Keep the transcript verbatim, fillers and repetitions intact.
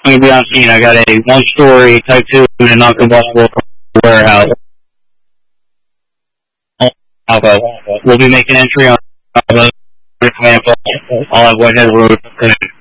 going to be on scene. I got a one-story Type two and non-combustible warehouse. We'll be making entry on the command post. I'll have Whitehead Road connected.